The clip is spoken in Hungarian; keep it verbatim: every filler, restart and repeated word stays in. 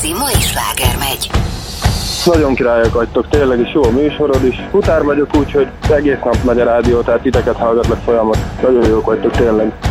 igazi mai sláger megy. Nagyon királyok vagytok, tényleg is jó a műsorod is. Futár vagyok, úgyhogy egész nap megy a rádió, tehát titeket hallgatlak folyamat. Nagyon jók vagytok, tényleg.